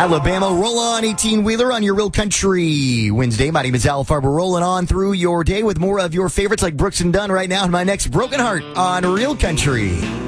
Alabama, roll on 18-wheeler on your Real Country Wednesday. My name is Al Farber, rolling on through your day with more of your favorites like Brooks and Dunn right now in my next Broken Heart on Real Country.